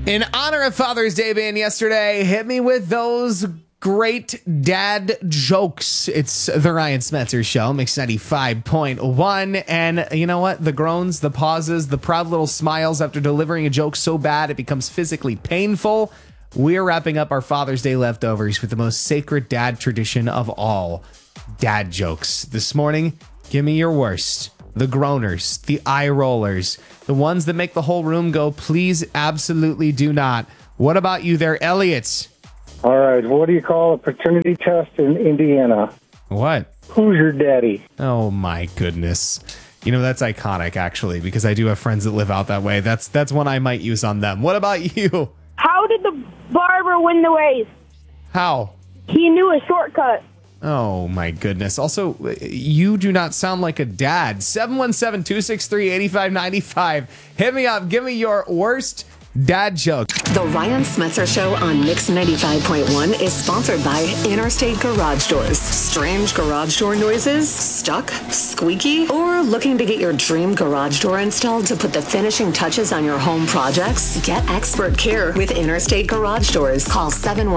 In honor of Father's Day being yesterday, hit me with those great dad jokes. It's the Ryan Smetzer Show, Mix 95.1. And you know what? The groans, the pauses, the proud little smiles after delivering a joke so bad it becomes physically painful. We're wrapping up our Father's Day leftovers with the most sacred dad tradition of all, dad jokes. This morning, give me your worst. The groaners, the eye rollers, the ones that make the whole room go, please, absolutely do not. What about you there, Elliot? All right, what do you call a paternity test in Indiana? What? Who's your daddy? Oh my goodness. You know, that's iconic, actually, because I do have friends that live out that way. That's one I might use on them. What about you? How did the barber win the race? How? He knew a shortcut. Oh my goodness. Also, you do not sound like a dad. 717-263-8595. Hit me up. Give me your worst dad joke. The Ryan Smetzer Show on Mix 95.1 is sponsored by Interstate Garage Doors. Strange garage door noises? Stuck? Squeaky? Or looking to get your dream garage door installed to put the finishing touches on your home projects? Get expert care with Interstate Garage Doors. Call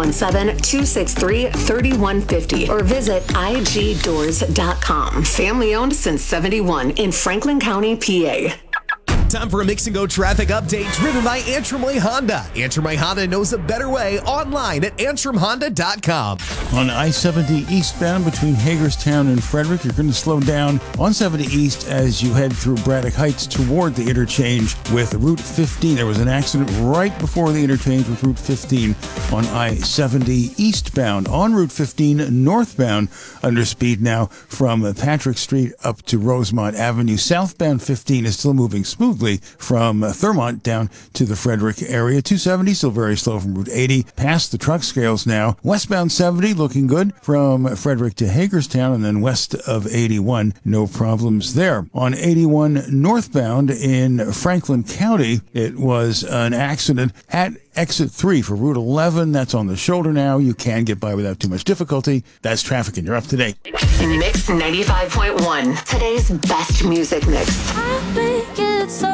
717-263-3150 or visit igdoors.com. Family owned since 71 in Franklin County, PA. Time for a Mix and Go traffic update driven by Antrim Way Honda. Antrim Way Honda knows a better way online at antrimhonda.com. On I-70 eastbound between Hagerstown and Frederick, you're going to slow down on 70 East as you head through Braddock Heights toward the interchange with Route 15. There was an accident right before the interchange with Route 15 on I-70 eastbound. On Route 15 northbound, under speed now from Patrick Street up to Rosemont Avenue. Southbound 15 is still moving smoothly from Thurmont down to the Frederick area. 270 still very slow from Route 80 past the truck scales now. Westbound 70 looking good from Frederick to Hagerstown, and then west of 81 no problems there. On 81 northbound in Franklin County, it was an accident at exit 3 for Route 11. That's on the shoulder now. You can get by without too much difficulty. That's traffic, and you're up to date. Mix 95.1, today's best music mix. I think it's so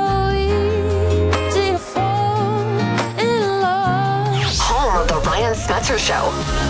easy to fall in love. Home of the Ryan Smetzer Show.